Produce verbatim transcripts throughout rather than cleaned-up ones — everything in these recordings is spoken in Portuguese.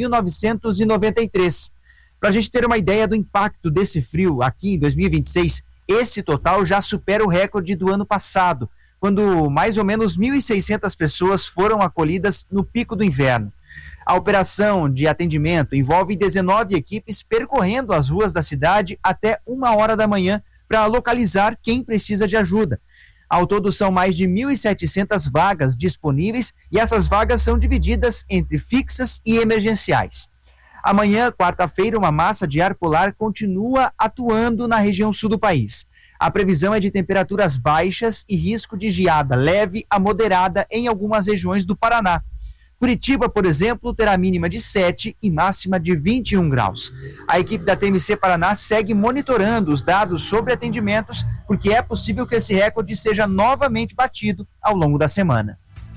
mil novecentos e noventa e três. Para a gente ter uma ideia do impacto desse frio aqui em dois mil e vinte e seis, esse total já supera o recorde do ano passado, quando mais ou menos mil e seiscentas pessoas foram acolhidas no pico do inverno. A operação de atendimento envolve dezenove equipes percorrendo as ruas da cidade até uma hora da manhã para localizar quem precisa de ajuda. Ao todo são mais de mil e setecentas vagas disponíveis e essas vagas são divididas entre fixas e emergenciais. Amanhã, quarta-feira, uma massa de ar polar continua atuando na região sul do país. A previsão é de temperaturas baixas e risco de geada leve a moderada em algumas regiões do Paraná. Curitiba, por exemplo, terá mínima de sete e máxima de vinte e um graus. A equipe da T M C Paraná segue monitorando os dados sobre atendimentos, porque é possível que esse recorde seja novamente batido ao longo da semana.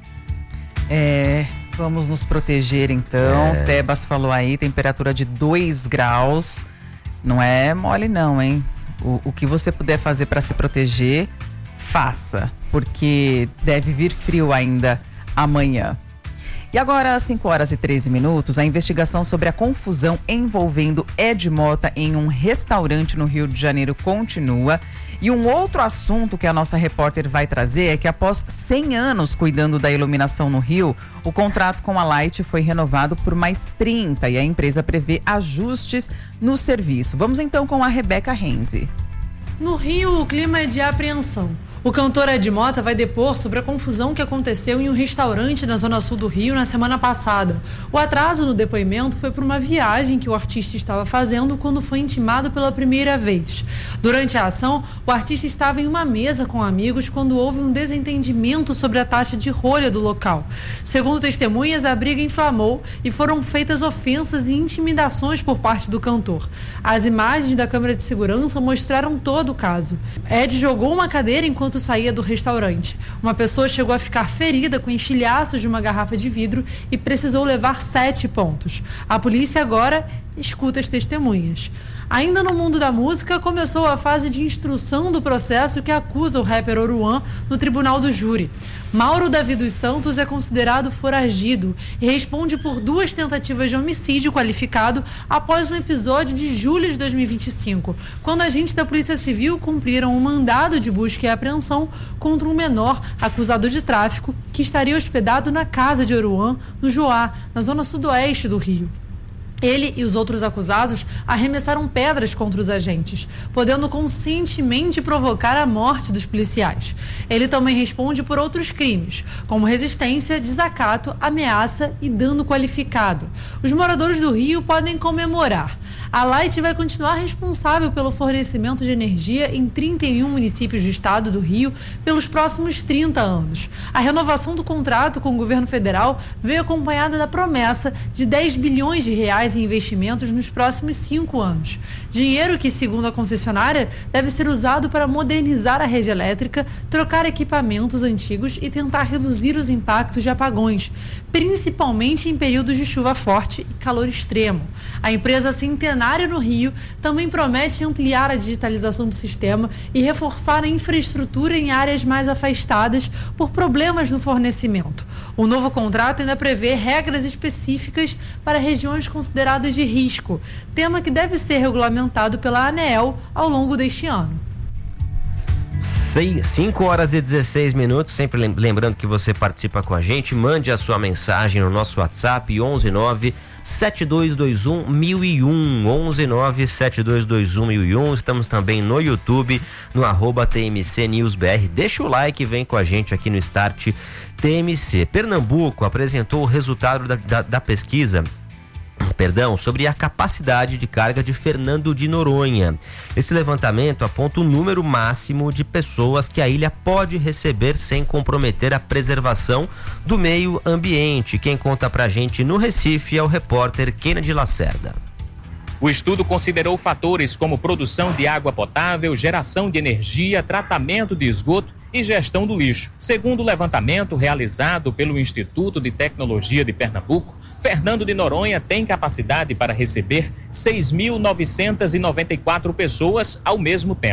É, vamos nos proteger então. É. Tebas falou aí, temperatura de dois graus. Não é mole não, hein? O, o que você puder fazer para se proteger, faça, porque deve vir frio ainda amanhã. E agora, às cinco horas e treze minutos, a investigação sobre a confusão envolvendo Ed Mota em um restaurante no Rio de Janeiro continua. E um outro assunto que a nossa repórter vai trazer é que após cem anos cuidando da iluminação no Rio, o contrato com a Light foi renovado por mais trinta e a empresa prevê ajustes no serviço. Vamos então com a Rebeca Renzi. No Rio, o clima é de apreensão. O cantor Ed Mota vai depor sobre a confusão que aconteceu em um restaurante na zona sul do Rio na semana passada. O atraso no depoimento foi por uma viagem que o artista estava fazendo quando foi intimado pela primeira vez. Durante a ação, o artista estava em uma mesa com amigos quando houve um desentendimento sobre a taxa de rolha do local. Segundo testemunhas, a briga inflamou e foram feitas ofensas e intimidações por parte do cantor. As imagens da câmera de segurança mostraram todo o caso. Ed jogou uma cadeira enquanto saía do restaurante. Uma pessoa chegou a ficar ferida com estilhaços de uma garrafa de vidro e precisou levar sete pontos. A polícia agora escuta as testemunhas. Ainda no mundo da música, começou a fase de instrução do processo que acusa o rapper Oruan no tribunal do júri. Mauro Davi dos Santos é considerado foragido e responde por duas tentativas de homicídio qualificado após um episódio de julho de dois mil e vinte e cinco, quando agentes da Polícia Civil cumpriram um mandado de busca e apreensão contra um menor acusado de tráfico que estaria hospedado na casa de Oruan, no Joá, na zona sudoeste do Rio. Ele e os outros acusados arremessaram pedras contra os agentes, podendo conscientemente provocar a morte dos policiais. Ele também responde por outros crimes, como resistência, desacato, ameaça e dano qualificado. Os moradores do Rio podem comemorar. A Light vai continuar responsável pelo fornecimento de energia em trinta e um municípios do estado do Rio pelos próximos trinta anos. A renovação do contrato com o governo federal veio acompanhada da promessa de dez bilhões de reais em investimentos nos próximos cinco anos. Dinheiro que, segundo a concessionária, deve ser usado para modernizar a rede elétrica, trocar equipamentos antigos e tentar reduzir os impactos de apagões, principalmente em períodos de chuva forte e calor extremo. A empresa Centenário no Rio também promete ampliar a digitalização do sistema e reforçar a infraestrutura em áreas mais afastadas por problemas no fornecimento. O novo contrato ainda prevê regras específicas para regiões consideradas de risco, tema que deve ser regulamentado pela ANEEL ao longo deste ano. cinco horas e dezesseis minutos, sempre lembrando que você participa com a gente, mande a sua mensagem no nosso WhatsApp onze nove sete dois dois um mil e um, onze nove sete dois dois um mil e um. Estamos também no YouTube, no arroba T M C News B R. Deixa o like e vem com a gente aqui no Start T M C. Pernambuco apresentou o resultado da, da, da pesquisa Perdão, sobre a capacidade de carga de Fernando de Noronha. Esse levantamento aponta o número máximo de pessoas que a ilha pode receber sem comprometer a preservação do meio ambiente. Quem conta pra gente no Recife é o repórter Kennedy Lacerda. O estudo considerou fatores como produção de água potável, geração de energia, tratamento de esgoto e gestão do lixo. Segundo o levantamento realizado pelo Instituto de Tecnologia de Pernambuco, Fernando de Noronha tem capacidade para receber seis mil novecentas e noventa e quatro pessoas ao mesmo tempo.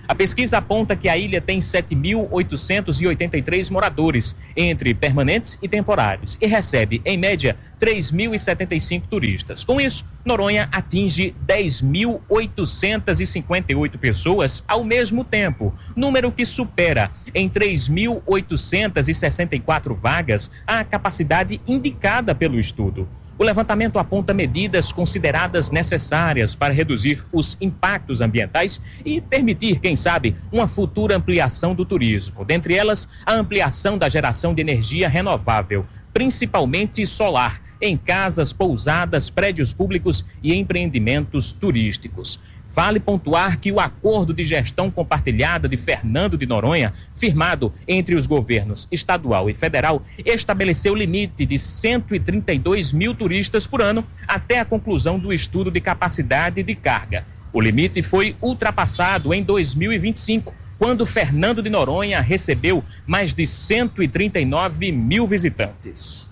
A pesquisa aponta que a ilha tem sete mil oitocentos e oitenta e três moradores, entre permanentes e temporários, e recebe, em média, três mil e setenta e cinco turistas. Com isso, Noronha atinge dez mil oitocentos e cinquenta e oito pessoas ao mesmo tempo, número que supera em três mil oitocentos e sessenta e quatro vagas a capacidade indicada pelo estudo. O levantamento aponta medidas consideradas necessárias para reduzir os impactos ambientais e permitir, quem sabe, uma futura ampliação do turismo. Dentre elas, a ampliação da geração de energia renovável, principalmente solar, em casas, pousadas, prédios públicos e empreendimentos turísticos. Vale pontuar que o acordo de gestão compartilhada de Fernando de Noronha, firmado entre os governos estadual e federal, estabeleceu limite de cento e trinta e dois mil turistas por ano até a conclusão do estudo de capacidade de carga. O limite foi ultrapassado em dois mil e vinte e cinco, quando Fernando de Noronha recebeu mais de cento e trinta e nove mil visitantes.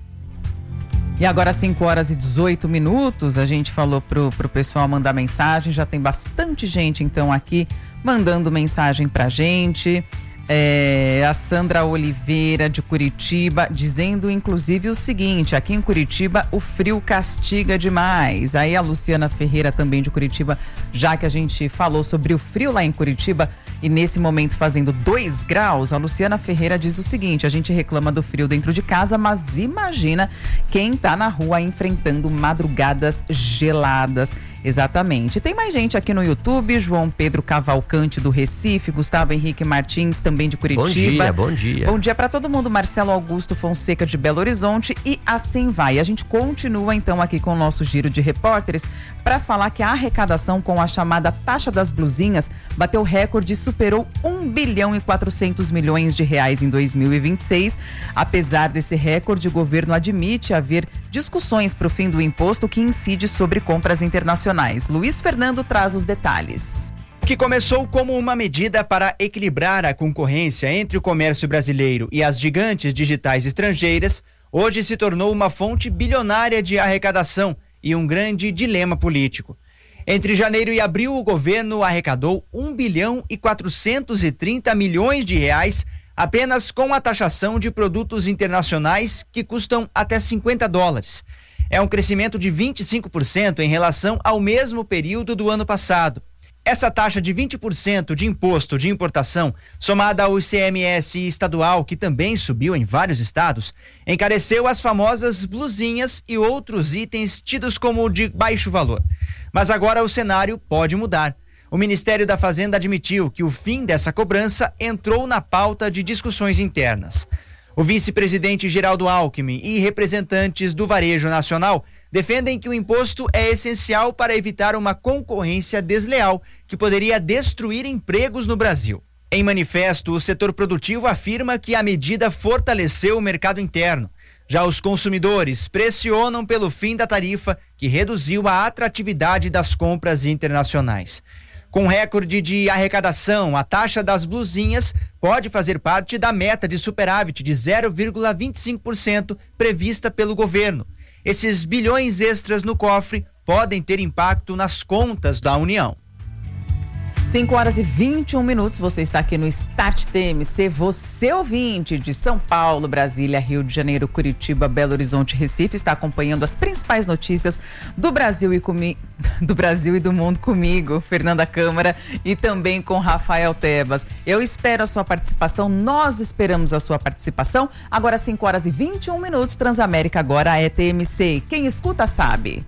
E agora, cinco horas e dezoito minutos, a gente falou pro, pro pessoal mandar mensagem, já tem bastante gente, então, aqui mandando mensagem pra gente. É, a Sandra Oliveira, de Curitiba, dizendo, inclusive, o seguinte: aqui em Curitiba o frio castiga demais. Aí a Luciana Ferreira, também de Curitiba, já que a gente falou sobre o frio lá em Curitiba, e nesse momento fazendo dois graus, a Luciana Ferreira diz o seguinte: a gente reclama do frio dentro de casa, mas imagina quem tá na rua enfrentando madrugadas geladas. Exatamente. Tem mais gente aqui no YouTube: João Pedro Cavalcante, do Recife, Gustavo Henrique Martins, também de Curitiba. Bom dia, bom dia. Bom dia para todo mundo. Marcelo Augusto Fonseca, de Belo Horizonte, e assim vai. A gente continua então aqui com o nosso giro de repórteres para falar que a arrecadação com a chamada taxa das blusinhas bateu recorde e superou um bilhão e quatrocentos milhões de reais em dois mil e vinte e seis. Apesar desse recorde, o governo admite haver discussões para o fim do imposto que incide sobre compras internacionais. Luiz Fernando traz os detalhes. Que começou como uma medida para equilibrar a concorrência entre o comércio brasileiro e as gigantes digitais estrangeiras, hoje se tornou uma fonte bilionária de arrecadação e um grande dilema político. Entre janeiro e abril, o governo arrecadou um bilhão e quatrocentos e trinta milhões de reais apenas com a taxação de produtos internacionais que custam até cinquenta dólares. É um crescimento de vinte e cinco por cento em relação ao mesmo período do ano passado. Essa taxa de vinte por cento de imposto de importação, somada ao I C M S estadual, que também subiu em vários estados, encareceu as famosas blusinhas e outros itens tidos como de baixo valor. Mas agora o cenário pode mudar. O Ministério da Fazenda admitiu que o fim dessa cobrança entrou na pauta de discussões internas. O vice-presidente Geraldo Alckmin e representantes do varejo nacional defendem que o imposto é essencial para evitar uma concorrência desleal que poderia destruir empregos no Brasil. Em manifesto, o setor produtivo afirma que a medida fortaleceu o mercado interno. Já os consumidores pressionam pelo fim da tarifa, que reduziu a atratividade das compras internacionais. Com recorde de arrecadação, a taxa das blusinhas pode fazer parte da meta de superávit de zero vírgula vinte e cinco por cento prevista pelo governo. Esses bilhões extras no cofre podem ter impacto nas contas da União. cinco horas e vinte e um minutos, você está aqui no Start T M C, você ouvinte de São Paulo, Brasília, Rio de Janeiro, Curitiba, Belo Horizonte, Recife, está acompanhando as principais notícias do Brasil e, comi... do Brasil e do mundo comigo, Fernanda Câmara, e também com Rafael Tebas. Eu espero a sua participação, nós esperamos a sua participação. Agora cinco horas e vinte e um minutos, Transamérica agora é T M C. Quem escuta sabe.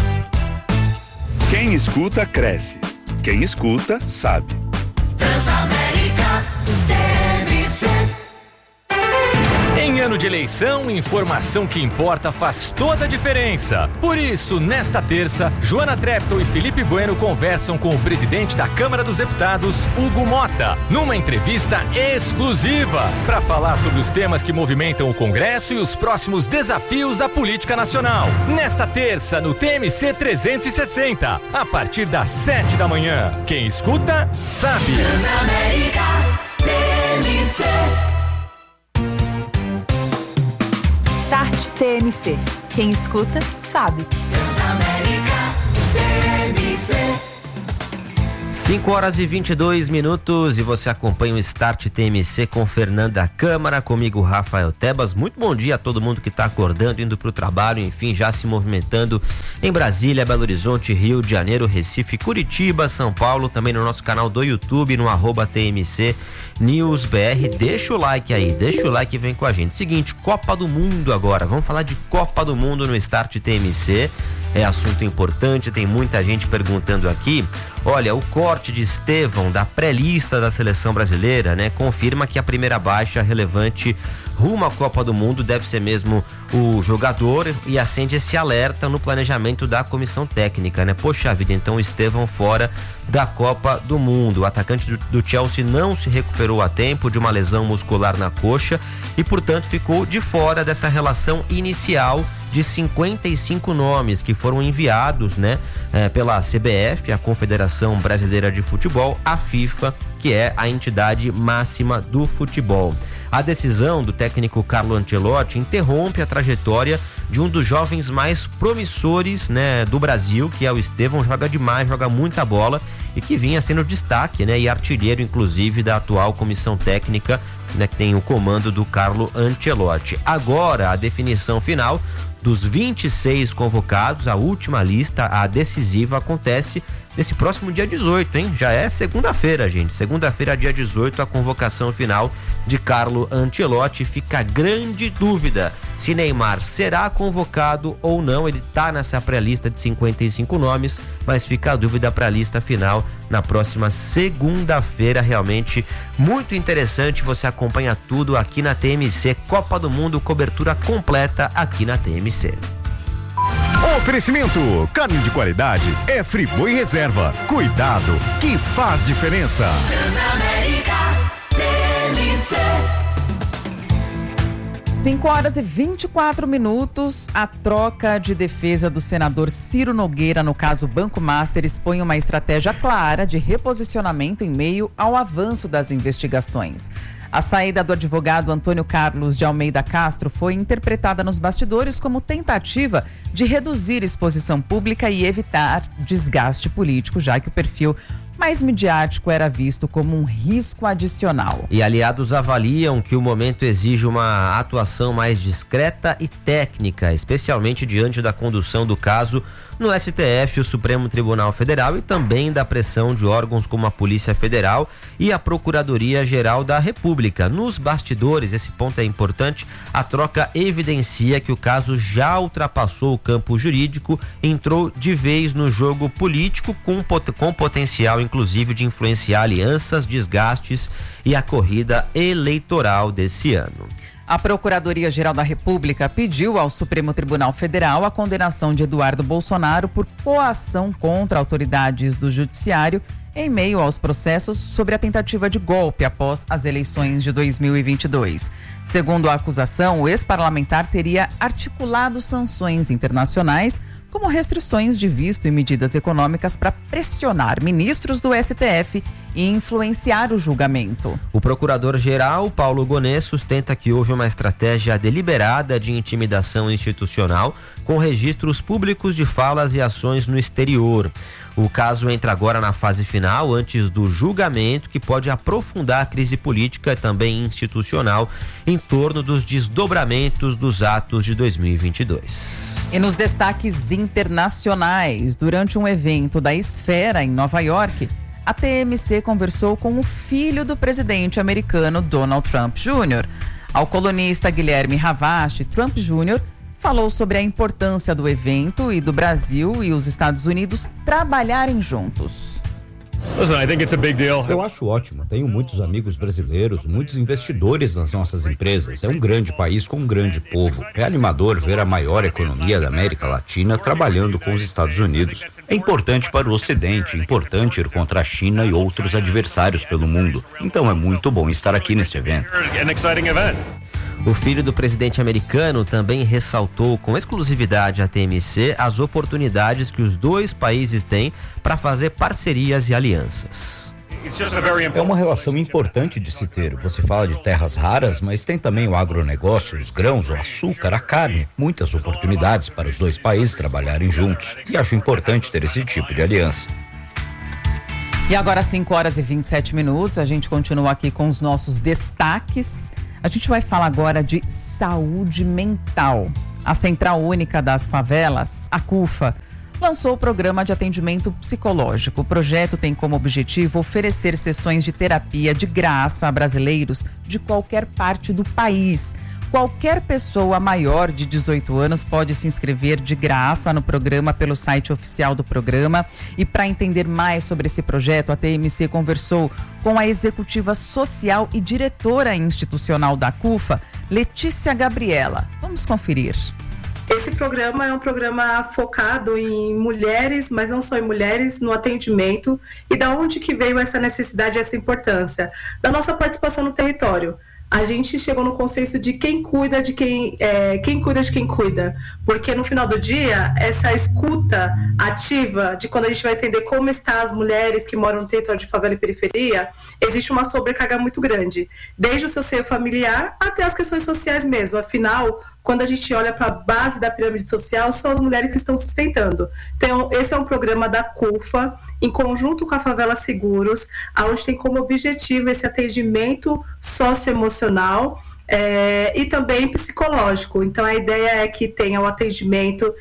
Quem escuta cresce. Quem escuta, sabe. Transamérica, T M C. Em ano de eleição, informação que importa faz toda a diferença. Por isso, nesta terça, Joana Treptow e Felipe Bueno conversam com o presidente da Câmara dos Deputados, Hugo Mota, numa entrevista exclusiva para falar sobre os temas que movimentam o Congresso e os próximos desafios da política nacional. Nesta terça, no T M C trezentos e sessenta, a partir das sete da manhã. Quem escuta, sabe. Transamérica, T M C. Start T M C. Quem escuta, sabe. Transamérica, T M C. cinco horas e vinte e dois minutos e você acompanha o Start T M C com Fernanda Câmara, comigo Rafael Tebas. Muito bom dia a todo mundo que está acordando, indo para o trabalho, enfim, já se movimentando em Brasília, Belo Horizonte, Rio de Janeiro, Recife, Curitiba, São Paulo, também no nosso canal do YouTube, no arroba T M C News B R. Deixa o like aí, deixa o like e vem com a gente. Seguinte, Copa do Mundo agora, vamos falar de Copa do Mundo no Start T M C. É assunto importante, tem muita gente perguntando aqui. Olha, o corte de Estevão da pré-lista da seleção brasileira, né, confirma que a primeira baixa relevante rumo à Copa do Mundo deve ser mesmo o jogador e acende esse alerta no planejamento da comissão técnica, né? Poxa vida, então o Estevão fora da Copa do Mundo. O atacante do, do Chelsea não se recuperou a tempo de uma lesão muscular na coxa e, portanto, ficou de fora dessa relação inicial de cinquenta e cinco nomes que foram enviados, né, eh, pela C B F, a Confederação Brasileira de Futebol, a FIFA, que é a entidade máxima do futebol. A decisão do técnico Carlo Ancelotti interrompe a trajetória de um dos jovens mais promissores, né, do Brasil, que é o Estevão. Joga demais, joga muita bola e que vinha sendo destaque, né, e artilheiro inclusive da atual comissão técnica, né, que tem o comando do Carlo Ancelotti. Agora a definição final dos vinte e seis convocados, a última lista, a decisiva, acontece nesse próximo dia dezoito, hein? Já é segunda-feira, gente. Segunda-feira, dia dezoito, a convocação final de Carlo Ancelotti. Fica a grande dúvida se Neymar será convocado ou não. Ele tá nessa pré-lista de cinquenta e cinco nomes, mas fica a dúvida para a lista final na próxima segunda-feira. Realmente muito interessante. Você acompanha tudo aqui na T M C. Copa do Mundo, cobertura completa aqui na T M C. Oferecimento, carne de qualidade é Friboi Reserva. Cuidado, que faz diferença. Transamérica T M C. cinco horas e vinte e quatro minutos. A troca de defesa do senador Ciro Nogueira no caso Banco Master expõe uma estratégia clara de reposicionamento em meio ao avanço das investigações. A saída do advogado Antônio Carlos de Almeida Castro foi interpretada nos bastidores como tentativa de reduzir exposição pública e evitar desgaste político, já que o perfil mais midiático era visto como um risco adicional. E aliados avaliam que o momento exige uma atuação mais discreta e técnica, especialmente diante da condução do caso no S T F, o Supremo Tribunal Federal, e também da pressão de órgãos como a Polícia Federal e a Procuradoria-Geral da República. Nos bastidores, esse ponto é importante, a troca evidencia que o caso já ultrapassou o campo jurídico, entrou de vez no jogo político com, pot- com potencial, inclusive, de influenciar alianças, desgastes e a corrida eleitoral desse ano. A Procuradoria-Geral da República pediu ao Supremo Tribunal Federal a condenação de Eduardo Bolsonaro por coação contra autoridades do Judiciário em meio aos processos sobre a tentativa de golpe após as eleições de dois mil e vinte e dois. Segundo a acusação, o ex-parlamentar teria articulado sanções internacionais, como restrições de visto e medidas econômicas para pressionar ministros do S T F e influenciar o julgamento. O procurador-geral, Paulo Gonet, sustenta que houve uma estratégia deliberada de intimidação institucional com registros públicos de falas e ações no exterior. O caso entra agora na fase final, antes do julgamento, que pode aprofundar a crise política e também institucional em torno dos desdobramentos dos atos de dois mil e vinte e dois. E nos destaques internacionais, durante um evento da Esfera em Nova York, a T M C conversou com o filho do presidente americano Donald Trump Júnior Ao colunista Guilherme Ravache, Trump Júnior falou sobre a importância do evento e do Brasil e os Estados Unidos trabalharem juntos. Eu acho ótimo. Tenho muitos amigos brasileiros, muitos investidores nas nossas empresas. É um grande país com um grande povo. É animador ver a maior economia da América Latina trabalhando com os Estados Unidos. É importante para o Ocidente, importante ir contra a China e outros adversários pelo mundo. Então é muito bom estar aqui neste evento. O filho do presidente americano também ressaltou com exclusividade à T M C as oportunidades que os dois países têm para fazer parcerias e alianças. É uma relação importante de se ter. Você fala de terras raras, mas tem também o agronegócio, os grãos, o açúcar, a carne. Muitas oportunidades para os dois países trabalharem juntos. E acho importante ter esse tipo de aliança. E agora, cinco horas e vinte e sete minutos, a gente continua aqui com os nossos destaques. A gente vai falar agora de saúde mental. A Central Única das Favelas, a CUFA, lançou o programa de atendimento psicológico. O projeto tem como objetivo oferecer sessões de terapia de graça a brasileiros de qualquer parte do país. Qualquer pessoa maior de dezoito anos pode se inscrever de graça no programa pelo site oficial do programa. E para entender mais sobre esse projeto, a T M C conversou com a executiva social e diretora institucional da CUFA, Letícia Gabriela. Vamos conferir. Esse programa é um programa focado em mulheres, mas não só em mulheres, no atendimento. E da onde que veio essa necessidade e essa importância? Da nossa participação no território. A gente chegou no consenso de quem cuida de quem, é, quem cuida de quem cuida, porque no final do dia, essa escuta ativa de quando a gente vai entender como estão as mulheres que moram no território de favela e periferia, existe uma sobrecarga muito grande, desde o seu seio familiar até as questões sociais mesmo. Afinal, quando a gente olha para a base da pirâmide social, são as mulheres que estão sustentando. Então, esse é um programa da CUFA, em conjunto com a Favela Seguros, onde tem como objetivo esse atendimento socioemocional é, e também psicológico. Então, a ideia é que tenha o atendimento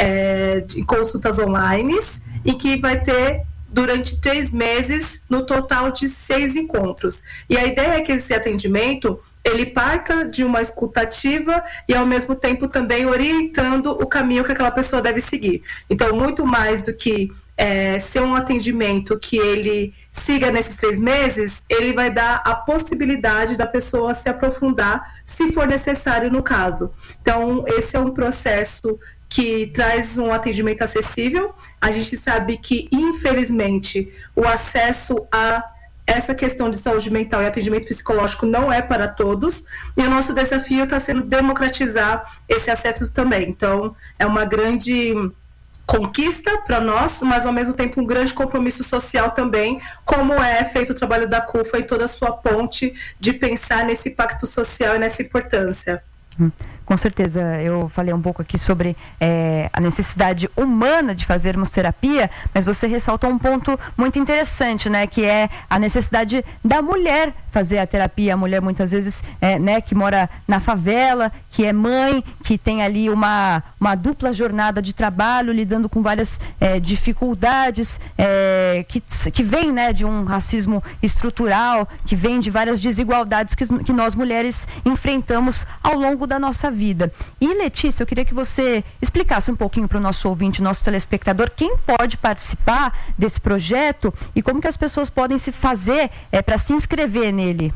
é, de consultas online e que vai ter durante três meses, no total de seis encontros. E a ideia é que esse atendimento ele parta de uma escutativa e, ao mesmo tempo, também orientando o caminho que aquela pessoa deve seguir. Então, muito mais do que é, ser um atendimento que ele siga nesses três meses, ele vai dar a possibilidade da pessoa se aprofundar, se for necessário no caso. Então, esse é um processo que traz um atendimento acessível. A gente sabe que, infelizmente, o acesso a essa questão de saúde mental e atendimento psicológico não é para todos, e o nosso desafio está sendo democratizar esse acesso também. Então, é uma grande conquista para nós, mas ao mesmo tempo um grande compromisso social também, como é feito o trabalho da CUFA e toda a sua ponte de pensar nesse pacto social e nessa importância. Com certeza, eu falei um pouco aqui sobre é, a necessidade humana de fazermos terapia, mas você ressaltou um ponto muito interessante, né, que é a necessidade da mulher fazer a terapia. A mulher muitas vezes, é, né, que mora na favela, que é mãe, que tem ali uma, uma dupla jornada de trabalho, lidando com várias é, dificuldades, é, que, que vem, né, de um racismo estrutural, que vem de várias desigualdades que, que nós mulheres enfrentamos ao longo da nossa vida. E, Letícia, eu queria que você explicasse um pouquinho para o nosso ouvinte, nosso telespectador, quem pode participar desse projeto e como que as pessoas podem se fazer é, para se inscrever nele.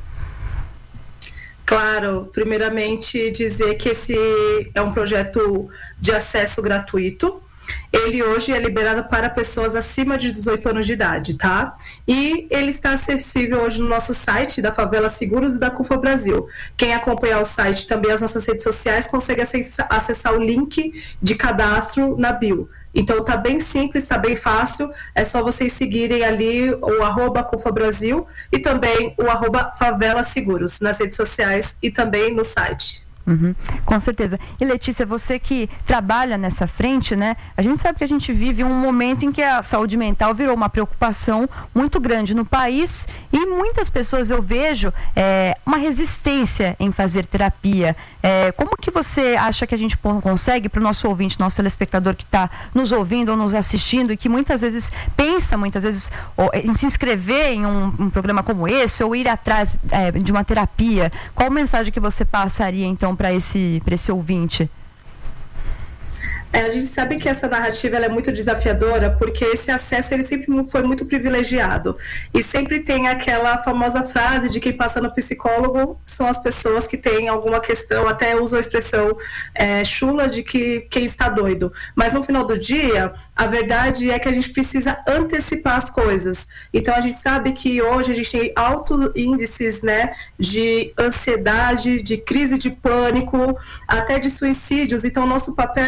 Claro, primeiramente dizer que esse é um projeto de acesso gratuito. Ele hoje é liberado para pessoas acima de dezoito anos de idade, tá? E ele está acessível hoje no nosso site da Favela Seguros e da CUFA Brasil. Quem acompanhar o site, também as nossas redes sociais, consegue acessar, acessar o link de cadastro na bio. Então tá bem simples, tá bem fácil, é só vocês seguirem ali o arroba CUFA Brasil e também o arroba Favela Seguros nas redes sociais e também no site. Uhum, com certeza. E, Letícia, você que trabalha nessa frente, né? A gente sabe que a gente vive um momento em que a saúde mental virou uma preocupação muito grande no país e muitas pessoas, eu vejo, é, uma resistência em fazer terapia. É, como que você acha que a gente consegue, para o nosso ouvinte, nosso telespectador que está nos ouvindo ou nos assistindo e que muitas vezes pensa, muitas vezes, ou, em se inscrever em um, um programa como esse ou ir atrás é, de uma terapia, qual mensagem que você passaria, então, para esse, para esse ouvinte? É, a gente sabe que essa narrativa ela é muito desafiadora porque esse acesso ele sempre foi muito privilegiado e sempre tem aquela famosa frase de quem passa no psicólogo são as pessoas que têm alguma questão, até usam a expressão é, chula de que quem está doido, mas no final do dia a verdade é que a gente precisa antecipar as coisas. Então a gente sabe que hoje a gente tem altos índices, né, de ansiedade, de crise de pânico, até de suicídios. Então nosso papel é cuidar de uma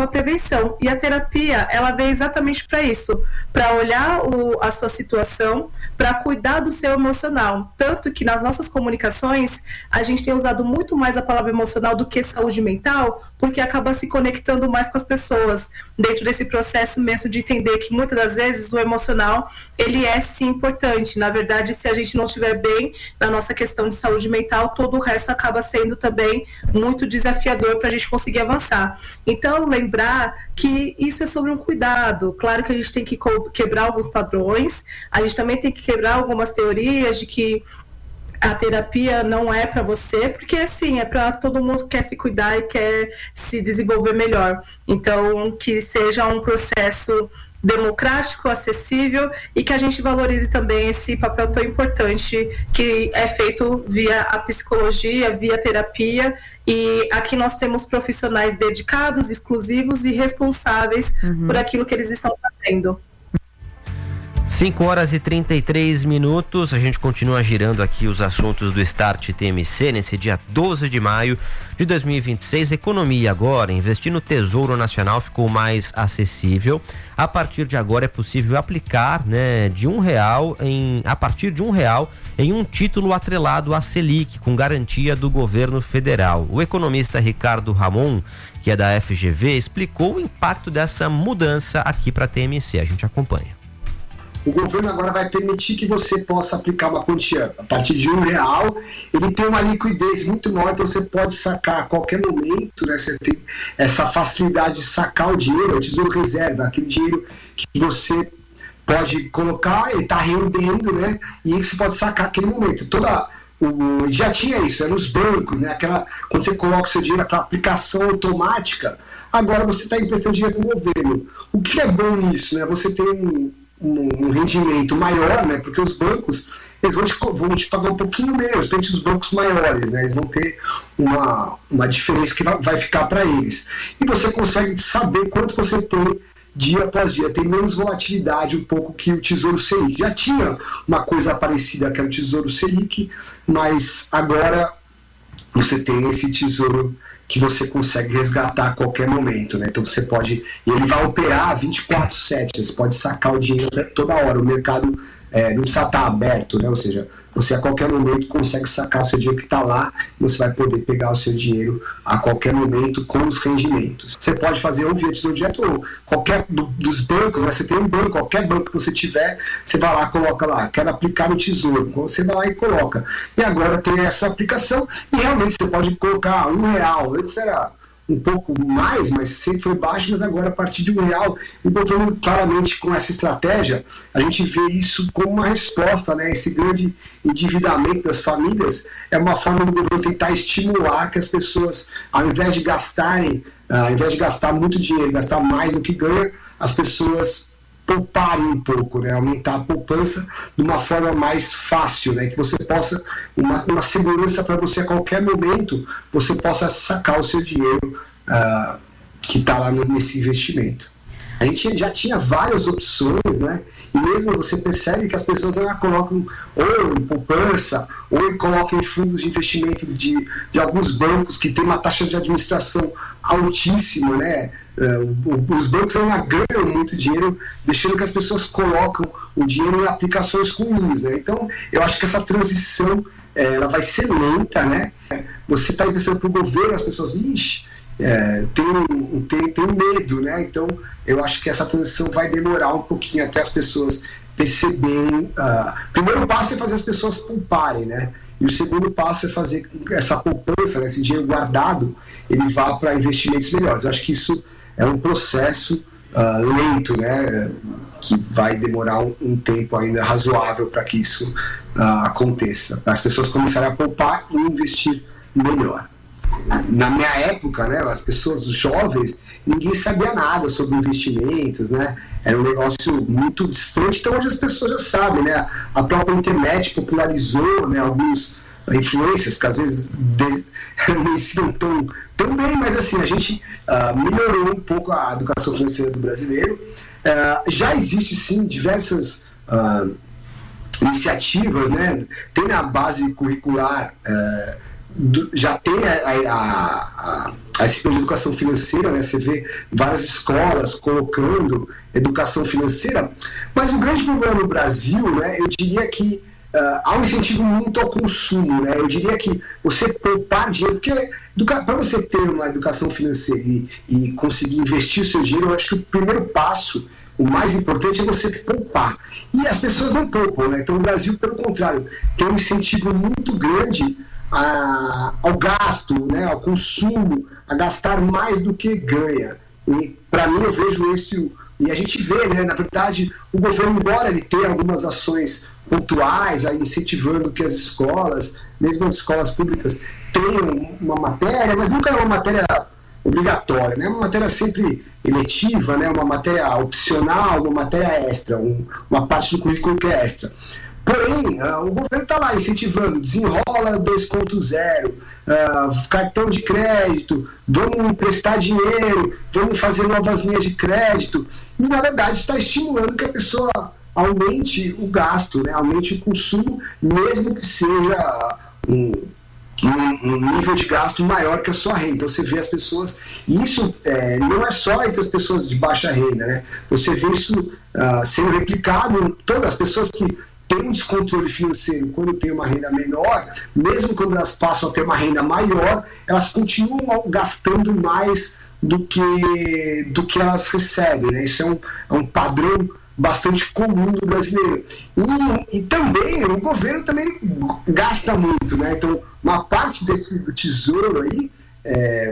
uma prevenção. E a terapia, ela vem exatamente para isso, para olhar o, a sua situação, para cuidar do seu emocional. Tanto que nas nossas comunicações, a gente tem usado muito mais a palavra emocional do que saúde mental, porque acaba se conectando mais com as pessoas, dentro desse processo mesmo de entender que muitas das vezes o emocional, ele é sim importante. Na verdade, se a gente não estiver bem na nossa questão de saúde mental, todo o resto acaba sendo também muito desafiador para a gente conseguir avançar. Então, lembrar que isso é sobre um cuidado. Claro que a gente tem que quebrar alguns padrões, a gente também tem que quebrar algumas teorias de que a terapia não é para você, porque assim, é para todo mundo que quer se cuidar e quer se desenvolver melhor. Então, que seja um processo democrático, acessível, e que a gente valorize também esse papel tão importante que é feito via a psicologia, via terapia, e aqui nós temos profissionais dedicados, exclusivos e responsáveis uhum. por aquilo que eles estão fazendo. cinco horas e trinta e três minutos, a gente continua girando aqui os assuntos do Start T M C nesse dia doze de maio de dois mil e vinte e seis. Economia agora, investir no Tesouro Nacional ficou mais acessível. A partir de agora é possível aplicar, né, de um real em, a partir de um real em um título atrelado à Selic, com garantia do governo federal. O economista Ricardo Ramon, que é da F G V, explicou o impacto dessa mudança aqui para a T M C. A gente acompanha. O governo agora vai permitir que você possa aplicar uma quantia a partir de um real. Ele tem uma liquidez muito maior, então você pode sacar a qualquer momento, né? Você tem essa facilidade de sacar o dinheiro, o tesouro reserva, aquele dinheiro que você pode colocar, ele está rendendo, né? E você pode sacar aquele momento. Toda o, já tinha isso, é nos bancos, né? Aquela, quando você coloca o seu dinheiro, aquela aplicação automática. Agora você está emprestando dinheiro para o governo. O que é bom nisso, né? Você tem um Um, um rendimento maior, né? Porque os bancos eles vão te, vão te pagar um pouquinho menos, principalmente os bancos maiores, né? Eles vão ter uma, uma diferença que vai, vai ficar para eles. E você consegue saber quanto você tem dia após dia, tem menos volatilidade um pouco que o Tesouro Selic. Já tinha uma coisa parecida que era o Tesouro Selic, mas agora você tem esse tesouro que você consegue resgatar a qualquer momento, né? Então você pode, e ele vai operar vinte e quatro sete, você pode sacar o dinheiro toda hora, o mercado é, não precisa estar aberto, né? Ou seja, você a qualquer momento consegue sacar o seu dinheiro que está lá, e você vai poder pegar o seu dinheiro a qualquer momento com os rendimentos. Você pode fazer ou via tesouro direto ou qualquer do, dos bancos, né? Você tem um banco, qualquer banco que você tiver, você vai lá, coloca lá, quero aplicar no tesouro, então você vai lá e coloca. E agora tem essa aplicação, e realmente você pode colocar um real, antes era um pouco mais, mas sempre foi baixo, mas agora a partir de um real, o governo claramente com essa estratégia, a gente vê isso como uma resposta, né? Esse grande endividamento das famílias é uma forma do governo tentar estimular que as pessoas, ao invés de gastarem, ao invés de gastar muito dinheiro, gastar mais do que ganha, as pessoas pouparem um pouco, né? Aumentar a poupança de uma forma mais fácil, né? Que você possa, uma, uma segurança para você a qualquer momento, você possa sacar o seu dinheiro uh, que está lá nesse investimento. A gente já tinha várias opções, né? E mesmo você percebe que as pessoas já colocam ou em poupança, ou colocam em fundos de investimento de, de alguns bancos que tem uma taxa de administração altíssima, né? Uh, os bancos ainda ganham muito dinheiro, deixando que as pessoas colocam o dinheiro em aplicações ruins, né? Então, eu acho que essa transição eh, ela vai ser lenta, né? Você está emprestando para o governo, as pessoas, ixi, É, tem, tem, tem medo, né? Então eu acho que essa transição vai demorar um pouquinho até as pessoas perceberem. Uh, o primeiro passo é fazer as pessoas pouparem, né? E o segundo passo é fazer essa poupança, né, esse dinheiro guardado, ele vá para investimentos melhores. Eu acho que isso é um processo uh, lento, né? Que vai demorar um, um tempo ainda razoável para que isso uh, aconteça, para as pessoas começarem a poupar e investir melhor. Na minha época, né, as pessoas, os jovens, ninguém sabia nada sobre investimentos, né? Era um negócio muito distante. Então hoje as pessoas já sabem, né? A própria internet popularizou, né, alguns influências que às vezes de... não ensinam tão, tão bem, mas assim, a gente uh, melhorou um pouco a educação financeira do brasileiro. Uh, já existe sim diversas uh, iniciativas, né? Tem na base curricular, uh, já tem a, a, a esse de educação financeira, né? Você vê várias escolas colocando educação financeira, mas o grande problema no Brasil, né, eu diria que uh, há um incentivo muito ao consumo, né? Eu diria que você poupar dinheiro, porque para você ter uma educação financeira e, e conseguir investir o seu dinheiro, eu acho que o primeiro passo, o mais importante é você poupar. E as pessoas não poupam, né? Então o Brasil, pelo contrário, tem um incentivo muito grande a, ao gasto, né? Ao consumo, a gastar mais do que ganha. E para mim eu vejo esse, e a gente vê, né? Na verdade, o governo, embora ele tenha algumas ações pontuais, aí incentivando que as escolas, mesmo as escolas públicas, tenham uma matéria, mas nunca é uma matéria obrigatória, né? Uma matéria sempre eletiva, né? Uma matéria opcional, uma matéria extra, um, uma parte do currículo que é extra. Porém, uh, o governo está lá incentivando, desenrola dois ponto zero, uh, cartão de crédito, vamos emprestar dinheiro, vamos fazer novas linhas de crédito, e na verdade está estimulando que a pessoa aumente o gasto, né? Aumente o consumo, mesmo que seja um, um, um nível de gasto maior que a sua renda. Então você vê as pessoas, e isso é, não é só entre as pessoas de baixa renda, né? Você vê isso uh, sendo replicado em todas as pessoas que tem um descontrole financeiro quando tem uma renda menor, mesmo quando elas passam a ter uma renda maior, elas continuam gastando mais do que, do que elas recebem, né? Isso é um, é um padrão bastante comum do brasileiro. E, e também o governo também gasta muito, né? Então, uma parte desse tesouro aí, é,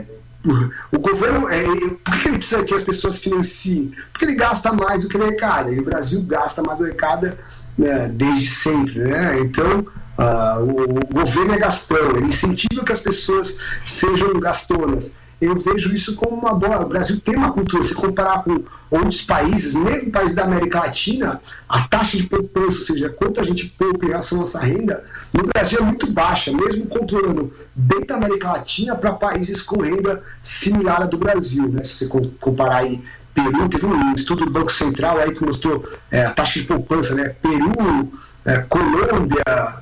o governo, é, por que ele precisa que as pessoas financiem? Porque ele gasta mais do que ele arrecada, e o Brasil gasta mais do que arrecada, né, desde sempre, né? Então uh, o, o governo é gastão, ele incentiva que as pessoas sejam gastonas. Eu vejo isso como uma boa. O Brasil tem uma cultura, se comparar com outros países, mesmo países da América Latina, a taxa de poupança, ou seja, quanto a gente poupa em relação à nossa renda, no Brasil é muito baixa, mesmo controlando bem da América Latina para países com renda similar à do Brasil, né? Se você comparar aí Peru, teve um estudo do Banco Central aí que mostrou é, a taxa de poupança, né? Peru, é, Colômbia,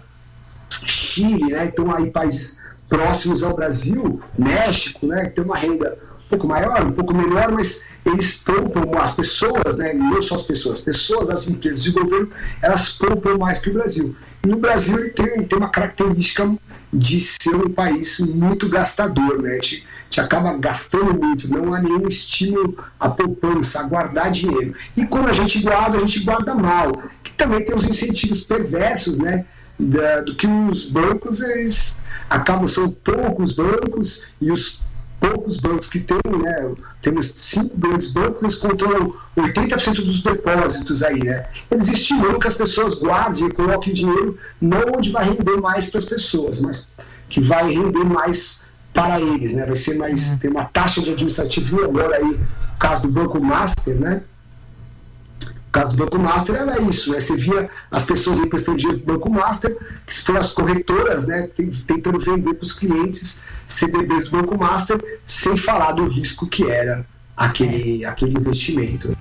Chile, né? Então aí países próximos ao Brasil, México, né? Que tem uma renda um pouco maior, um pouco menor, mas eles poupam, as pessoas, né? Não só as pessoas, as pessoas das empresas de governo, elas poupam mais que o Brasil. E no Brasil ele tem, tem uma característica de ser um país muito gastador, né? A gente, a gente acaba gastando muito, não há nenhum estímulo à poupança, a guardar dinheiro. E quando a gente guarda, a gente guarda mal, que também tem os incentivos perversos, né? Da, do que os bancos, eles acabam, são poucos bancos, e os poucos bancos que tem, né? Temos cinco grandes bancos, eles controlam oitenta por cento dos depósitos aí, né? Eles estimulam que as pessoas guardem e coloquem dinheiro não onde vai render mais para as pessoas, mas que vai render mais para eles, né? Vai ser mais, tem uma taxa de administrativo agora aí, no caso do Banco Master, né? No caso do Banco Master era isso, né? Você via as pessoas emprestando dinheiro para o Banco Master, que foram as corretoras, né? Tentando vender para os clientes C D Bs do Banco Master, sem falar do risco que era aquele, aquele investimento.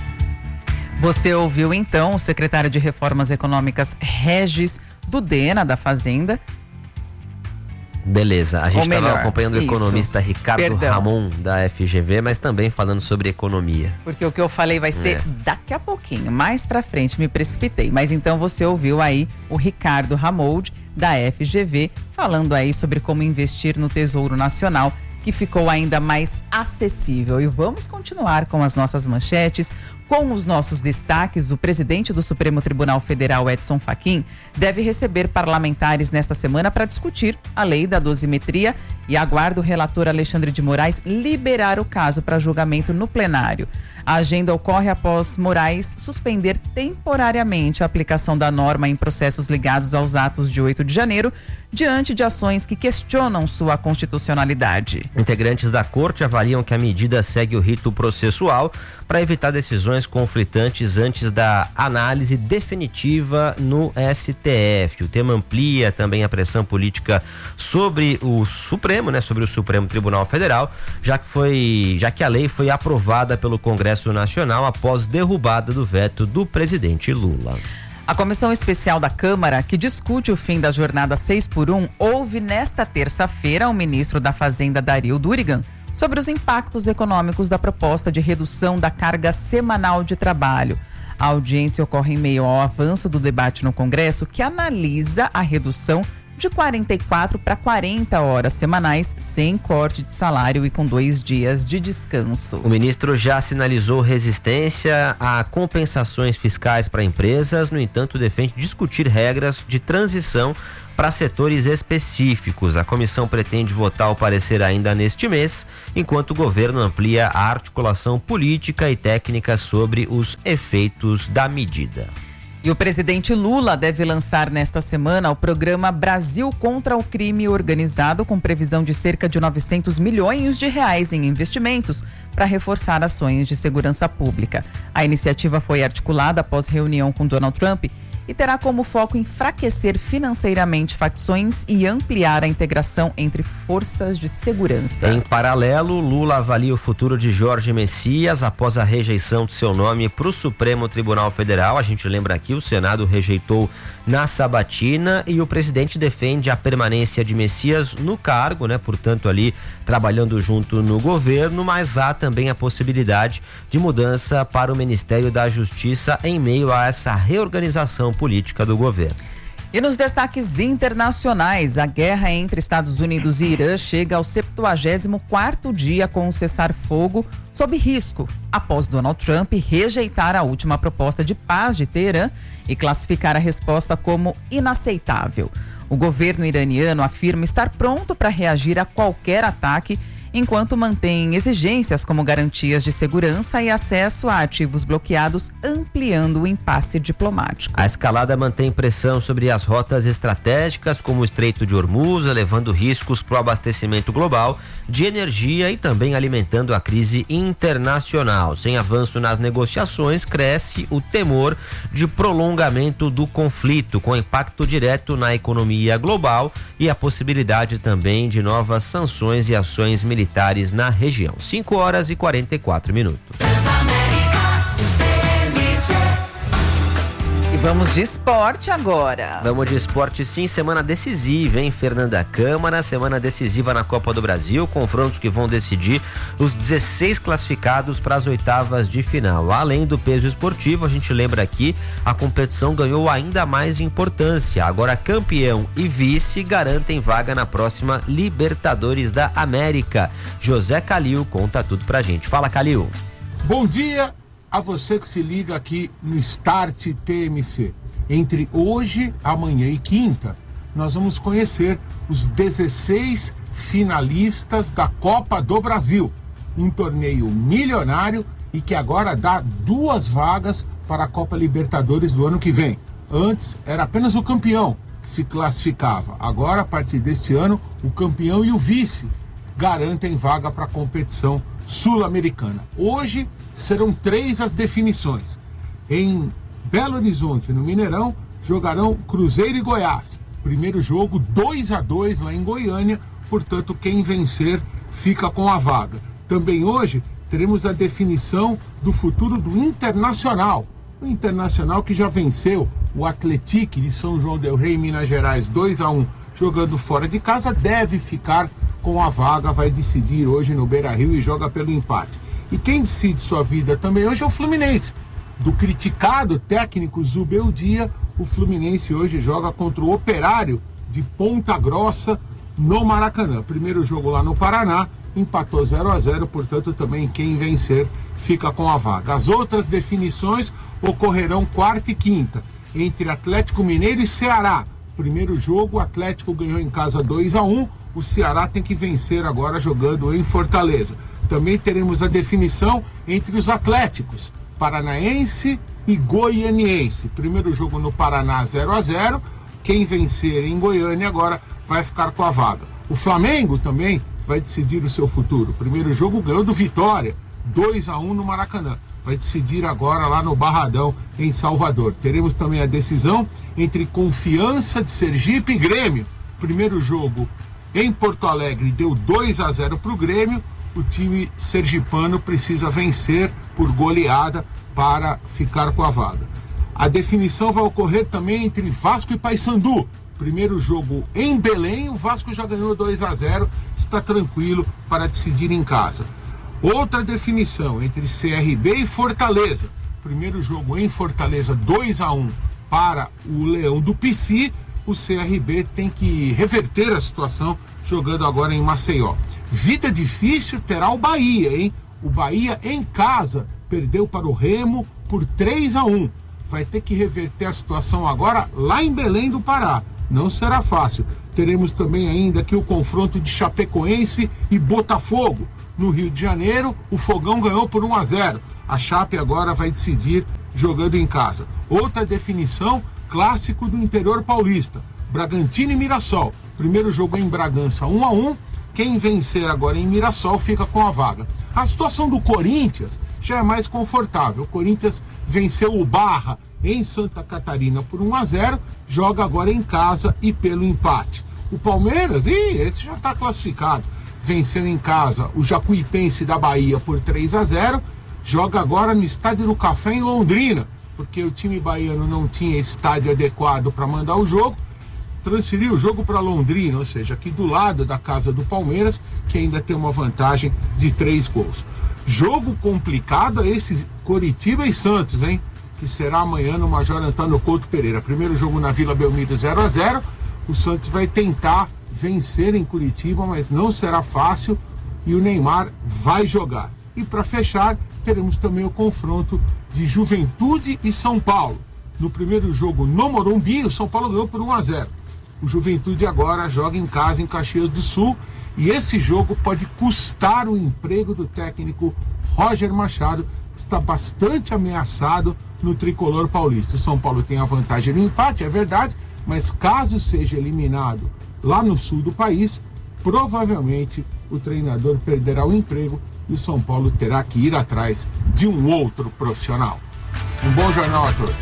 Você ouviu então o secretário de Reformas Econômicas Regis Dudena, da Fazenda. Beleza, a gente estava acompanhando o isso. economista Ricardo Perdão. Ramon, da F G V, mas também falando sobre economia. Porque o que eu falei vai ser É. daqui a pouquinho, mais pra frente, me precipitei. Mas então você ouviu aí o Ricardo Ramon, da F G V, falando aí sobre como investir no Tesouro Nacional, que ficou ainda mais acessível. E vamos continuar com as nossas manchetes, com os nossos destaques. O presidente do Supremo Tribunal Federal, Edson Fachin, deve receber parlamentares nesta semana para discutir a lei da dosimetria e aguarda o relator Alexandre de Moraes liberar o caso para julgamento no plenário. A agenda ocorre após Moraes suspender temporariamente a aplicação da norma em processos ligados aos atos de oito de janeiro, diante de ações que questionam sua constitucionalidade. Integrantes da corte avaliam que a medida segue o rito processual para evitar decisões conflitantes antes da análise definitiva no S T F. O tema amplia também a pressão política sobre o Supremo, né, sobre o Supremo Tribunal Federal, já que foi, já que a lei foi aprovada pelo Congresso Nacional após derrubada do veto do presidente Lula. A Comissão Especial da Câmara, que discute o fim da jornada seis por um, ouve nesta terça-feira o ministro da Fazenda, Dario Durigan, sobre os impactos econômicos da proposta de redução da carga semanal de trabalho. A audiência ocorre em meio ao avanço do debate no Congresso, que analisa a redução de quarenta e quatro para quarenta horas semanais, sem corte de salário e com dois dias de descanso. O ministro já sinalizou resistência a compensações fiscais para empresas, no entanto, defende discutir regras de transição para setores específicos. A comissão pretende votar o parecer ainda neste mês, enquanto o governo amplia a articulação política e técnica sobre os efeitos da medida. E o presidente Lula deve lançar nesta semana o programa Brasil contra o Crime Organizado, com previsão de cerca de novecentos milhões de reais em investimentos para reforçar ações de segurança pública. A iniciativa foi articulada após reunião com Donald Trump e terá como foco enfraquecer financeiramente facções e ampliar a integração entre forças de segurança. Em paralelo, Lula avalia o futuro de Jorge Messias após a rejeição de seu nome para o Supremo Tribunal Federal. A gente lembra aqui, o Senado rejeitou na sabatina e o presidente defende a permanência de Messias no cargo, né? Portanto, ali trabalhando junto no governo, mas há também a possibilidade de mudança para o Ministério da Justiça em meio a essa reorganização política do governo. E nos destaques internacionais, a guerra entre Estados Unidos e Irã chega ao septuagésimo quarto dia com o cessar-fogo sob risco, após Donald Trump rejeitar a última proposta de paz de Teherã e classificar a resposta como inaceitável. O governo iraniano afirma estar pronto para reagir a qualquer ataque, enquanto mantém exigências como garantias de segurança e acesso a ativos bloqueados, ampliando o impasse diplomático. A escalada mantém pressão sobre as rotas estratégicas, como o Estreito de Hormuz, elevando riscos para o abastecimento global de energia e também alimentando a crise internacional. Sem avanço nas negociações, cresce o temor de prolongamento do conflito, com impacto direto na economia global e a possibilidade também de novas sanções e ações militares militares na região. cinco horas e quarenta e quatro minutos. E vamos de esporte agora. Vamos de esporte sim, semana decisiva, hein, Fernanda Câmara? Semana decisiva na Copa do Brasil, confrontos que vão decidir os dezesseis classificados para as oitavas de final. Além do peso esportivo, a gente lembra aqui, a competição ganhou ainda mais importância. Agora campeão e vice garantem vaga na próxima Libertadores da América. José Calil conta tudo pra gente. Fala, Calil. Bom dia a você que se liga aqui no Start T M C. Entre hoje, amanhã e quinta, nós vamos conhecer os dezesseis finalistas da Copa do Brasil, um torneio milionário e que agora dá duas vagas para a Copa Libertadores do ano que vem. Antes era apenas o campeão que se classificava. Agora, a partir deste ano, o campeão e o vice garantem vaga para a competição sul-americana. Hoje serão três as definições. Em Belo Horizonte, no Mineirão, jogarão Cruzeiro e Goiás. Primeiro jogo dois a dois lá em Goiânia, portanto quem vencer fica com a vaga. Também hoje teremos a definição do futuro do Internacional. O Internacional que já venceu o Atlético de São João del Rei, Minas Gerais, dois a um, jogando fora de casa, deve ficar com a vaga, vai decidir hoje no Beira-Rio e joga pelo empate. E quem decide sua vida também hoje é o Fluminense. Do criticado técnico Zubeldia, o Fluminense hoje joga contra o Operário de Ponta Grossa no Maracanã. Primeiro jogo lá no Paraná, empatou zero a zero, portanto também quem vencer fica com a vaga. As outras definições ocorrerão quarta e quinta, entre Atlético Mineiro e Ceará. Primeiro jogo, o Atlético ganhou em casa dois a um, o Ceará tem que vencer agora jogando em Fortaleza. Também teremos a definição entre os Atléticos, Paranaense e Goianiense. Primeiro jogo no Paraná, zero a zero. Quem vencer em Goiânia agora vai ficar com a vaga. O Flamengo também vai decidir o seu futuro. Primeiro jogo ganhou do Vitória, dois a um no Maracanã. Vai decidir agora lá no Barradão, em Salvador. Teremos também a decisão entre Confiança de Sergipe e Grêmio. Primeiro jogo em Porto Alegre deu dois a zero para o Grêmio. O time sergipano precisa vencer por goleada para ficar com a vaga. A definição vai ocorrer também entre Vasco e Paysandu. Primeiro jogo em Belém, o Vasco já ganhou dois a zero, está tranquilo para decidir em casa. Outra definição entre C R B e Fortaleza. Primeiro jogo em Fortaleza, dois a um para o Leão do Pici. O C R B tem que reverter a situação jogando agora em Maceió. Vida difícil terá o Bahia, hein? O Bahia em casa perdeu para o Remo por três a um. Vai ter que reverter a situação agora lá em Belém do Pará. Não será fácil. Teremos também ainda aqui o confronto de Chapecoense e Botafogo. No Rio de Janeiro, o Fogão ganhou por um a zero. A Chape agora vai decidir jogando em casa. Outra definição, clássico do interior paulista. Bragantino e Mirassol. Primeiro jogo em Bragança, um a um. Quem vencer agora em Mirassol fica com a vaga. A situação do Corinthians já é mais confortável. O Corinthians venceu o Barra em Santa Catarina por um a zero, joga agora em casa e pelo empate. O Palmeiras, ih, esse já está classificado, venceu em casa o Jacuipense da Bahia por três a zero, joga agora no Estádio do Café em Londrina, porque o time baiano não tinha estádio adequado para mandar o jogo, transferiu o jogo para Londrina, ou seja, aqui do lado da casa do Palmeiras, que ainda tem uma vantagem de três gols. Jogo complicado é esse Coritiba e Santos, hein? Que será amanhã no Major Antônio Couto Pereira. Primeiro jogo na Vila Belmiro, zero a zero. O Santos vai tentar vencer em Curitiba, mas não será fácil e o Neymar vai jogar. E para fechar, teremos também o confronto de Juventude e São Paulo. No primeiro jogo no Morumbi, o São Paulo ganhou por um a zero. O Juventude agora joga em casa em Caxias do Sul e esse jogo pode custar o emprego do técnico Roger Machado, que está bastante ameaçado no tricolor paulista. O São Paulo tem a vantagem no empate, é verdade, mas caso seja eliminado lá no sul do país, provavelmente o treinador perderá o emprego e o São Paulo terá que ir atrás de um outro profissional. Um bom jornal a todos.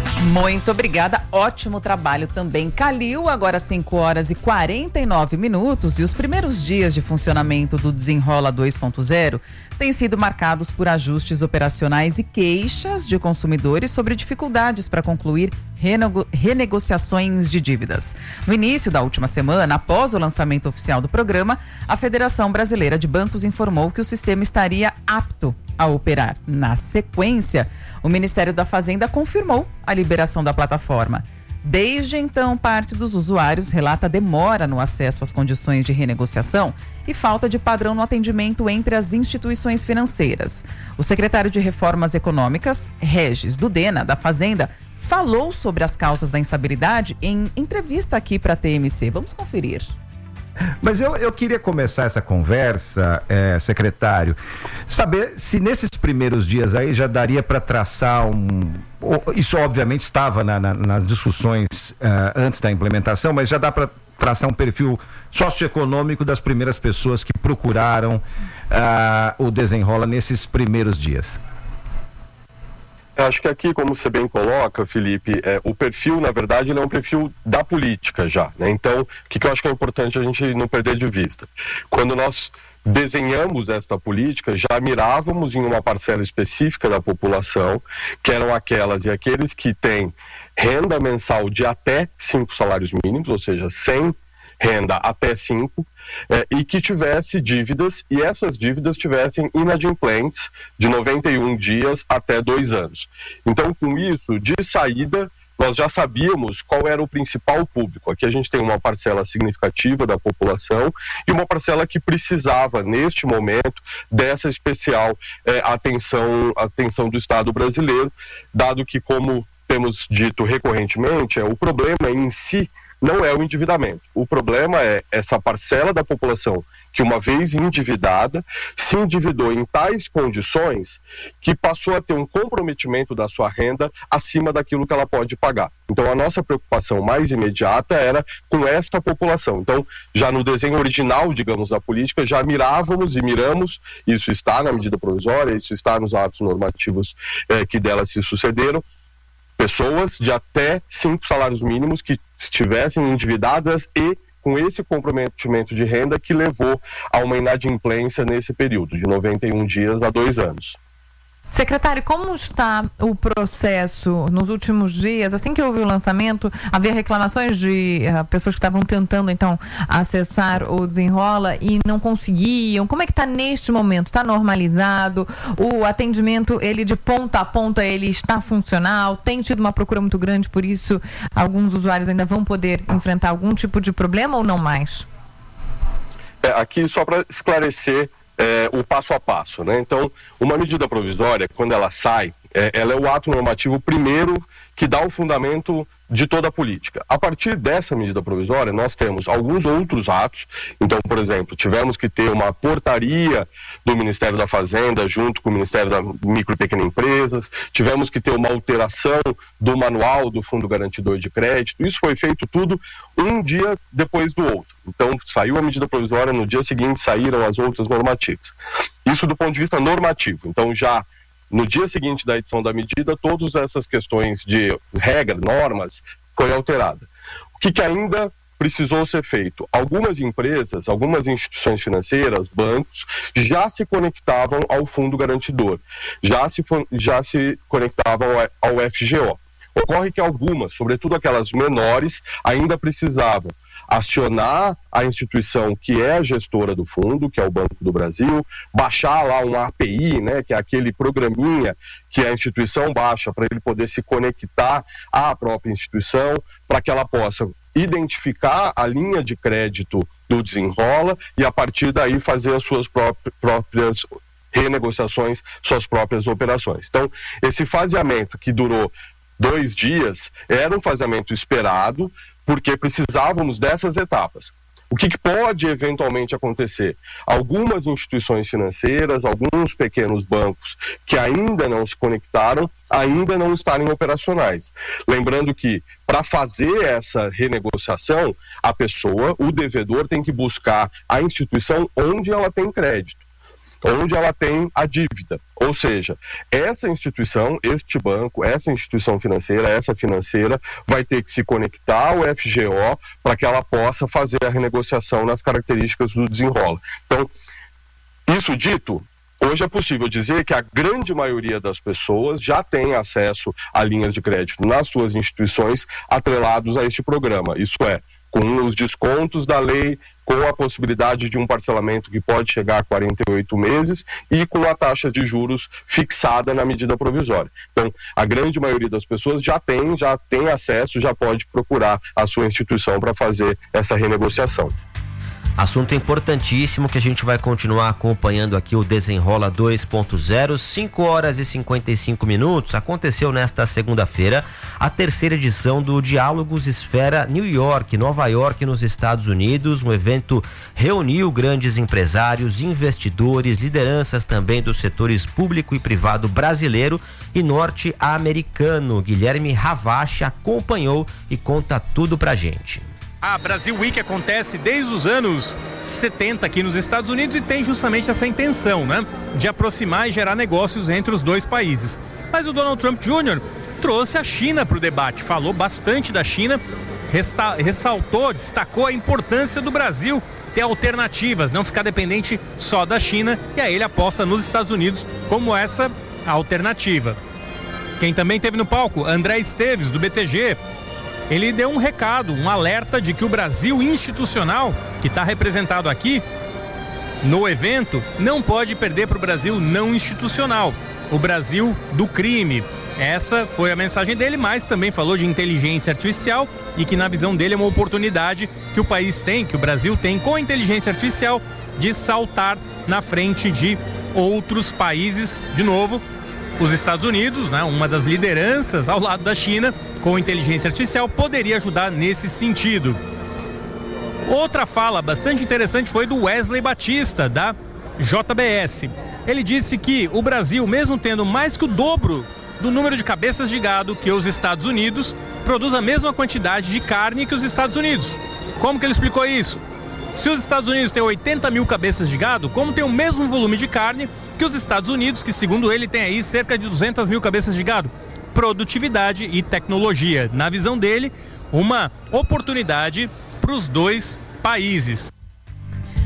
Muito obrigada, ótimo trabalho também. Calil, agora cinco horas e quarenta e nove minutos, e os primeiros dias de funcionamento do Desenrola dois ponto zero têm sido marcados por ajustes operacionais e queixas de consumidores sobre dificuldades para concluir renego- renegociações de dívidas. No início da última semana, após o lançamento oficial do programa, a Federação Brasileira de Bancos informou que o sistema estaria apto a operar. Na sequência, o Ministério da Fazenda confirmou a liberação da plataforma. Desde então, parte dos usuários relata demora no acesso às condições de renegociação e falta de padrão no atendimento entre as instituições financeiras. O secretário de Reformas Econômicas, Regis Dudena, da Fazenda, falou sobre as causas da instabilidade em entrevista aqui para a T M C. Vamos conferir. Mas eu, eu queria começar essa conversa, é, secretário, saber se nesses primeiros dias aí já daria para traçar um... Isso obviamente estava na, na, nas discussões uh, antes da implementação, mas já dá para traçar um perfil socioeconômico das primeiras pessoas que procuraram uh, o Desenrola nesses primeiros dias. Acho que aqui, como você bem coloca, Felipe, é, o perfil, na verdade, ele é um perfil da política já, né? Então, o que, que eu acho que é importante a gente não perder de vista? Quando nós desenhamos esta política, já mirávamos em uma parcela específica da população, que eram aquelas e aqueles que têm renda mensal de até cinco salários mínimos, ou seja, sem renda até cinco, eh, e que tivesse dívidas, e essas dívidas tivessem inadimplentes de noventa e um dias até dois anos. Então, com isso, de saída, nós já sabíamos qual era o principal público. Aqui a gente tem uma parcela significativa da população e uma parcela que precisava, neste momento, dessa especial eh, atenção, atenção do Estado brasileiro, dado que, como temos dito recorrentemente, é, o problema em si não é o endividamento. O problema é essa parcela da população que, uma vez endividada, se endividou em tais condições que passou a ter um comprometimento da sua renda acima daquilo que ela pode pagar. Então, a nossa preocupação mais imediata era com essa população. Então, já no desenho original, digamos, da política, já mirávamos e miramos, isso está na medida provisória, isso está nos atos normativos eh, que dela se sucederam, pessoas de até cinco salários mínimos que estivessem endividadas e com esse comprometimento de renda que levou a uma inadimplência nesse período, de noventa e um dias a dois anos. Secretário, como está o processo nos últimos dias? Assim que houve o lançamento, havia reclamações de uh, pessoas que estavam tentando, então, acessar o Desenrola e não conseguiam. Como é que está neste momento? Está normalizado? O atendimento, ele de ponta a ponta, ele está funcional? Tem tido uma procura muito grande, por isso alguns usuários ainda vão poder enfrentar algum tipo de problema ou não mais? É, aqui, só para esclarecer É, o passo a passo, né? Então, uma medida provisória, quando ela sai, é, ela é o ato normativo primeiro que dá o fundamento de toda a política. A partir dessa medida provisória, nós temos alguns outros atos. Então, por exemplo, tivemos que ter uma portaria do Ministério da Fazenda junto com o Ministério da Micro e Pequena Empresas, tivemos que ter uma alteração do manual do Fundo Garantidor de Crédito. Isso foi feito tudo um dia depois do outro. Então, saiu a medida provisória, no dia seguinte saíram as outras normativas. Isso do ponto de vista normativo. Então, já no dia seguinte da edição da medida, todas essas questões de regra, normas, foi alterada. O que, que ainda precisou ser feito? Algumas empresas, algumas instituições financeiras, bancos, já se conectavam ao Fundo Garantidor, já se, já se conectavam ao F G O. Ocorre que algumas, sobretudo aquelas menores, ainda precisavam acionar a instituição que é a gestora do fundo, que é o Banco do Brasil, baixar lá um A P I, né, que é aquele programinha que a instituição baixa para ele poder se conectar à própria instituição, para que ela possa identificar a linha de crédito do Desenrola e a partir daí fazer as suas próprias renegociações, suas próprias operações. Então, esse faseamento que durou dois dias era um faseamento esperado, porque precisávamos dessas etapas. O que, que pode eventualmente acontecer? Algumas instituições financeiras, alguns pequenos bancos que ainda não se conectaram, ainda não estarem operacionais. Lembrando que, para fazer essa renegociação, a pessoa, o devedor, tem que buscar a instituição onde ela tem crédito, onde ela tem a dívida. Ou seja, essa instituição, este banco, essa instituição financeira, essa financeira, vai ter que se conectar ao F G O para que ela possa fazer a renegociação nas características do Desenrola. Então, isso dito, hoje é possível dizer que a grande maioria das pessoas já tem acesso a linhas de crédito nas suas instituições atrelados a este programa. Isso é, com os descontos da lei, com a possibilidade de um parcelamento que pode chegar a quarenta e oito meses e com a taxa de juros fixada na medida provisória. Então, a grande maioria das pessoas já tem, já tem acesso, já pode procurar a sua instituição para fazer essa renegociação. Assunto importantíssimo que a gente vai continuar acompanhando aqui, o Desenrola dois ponto zero, cinco horas e cinquenta e cinco minutos. Aconteceu nesta segunda-feira a terceira edição do Diálogos Esfera New York, Nova York, nos Estados Unidos. Um evento reuniu grandes empresários, investidores, lideranças também dos setores público e privado brasileiro e norte-americano. Guilherme Ravache acompanhou e conta tudo pra gente. A Brasil Week acontece desde os anos setenta aqui nos Estados Unidos e tem justamente essa intenção, né, de aproximar e gerar negócios entre os dois países. Mas o Donald Trump Júnior trouxe a China para o debate, falou bastante da China, resta- ressaltou, destacou a importância do Brasil ter alternativas, não ficar dependente só da China, e aí ele aposta nos Estados Unidos como essa alternativa. Quem também esteve no palco, André Esteves, do B T G, ele deu um recado, um alerta de que o Brasil institucional, que está representado aqui no evento, não pode perder para o Brasil não institucional, o Brasil do crime. Essa foi a mensagem dele, mas também falou de inteligência artificial e que na visão dele é uma oportunidade que o país tem, que o Brasil tem com a inteligência artificial de saltar na frente de outros países, de novo, os Estados Unidos, né, uma das lideranças ao lado da China, com inteligência artificial, poderia ajudar nesse sentido. Outra fala bastante interessante foi do Wesley Batista, da J B S. Ele disse que o Brasil, mesmo tendo mais que o dobro do número de cabeças de gado que os Estados Unidos, produz a mesma quantidade de carne que os Estados Unidos. Como que ele explicou isso? Se os Estados Unidos têm oitenta mil cabeças de gado, como tem o mesmo volume de carne que os Estados Unidos, que segundo ele tem aí cerca de duzentas mil cabeças de gado? Produtividade e tecnologia. Na visão dele, uma oportunidade para os dois países.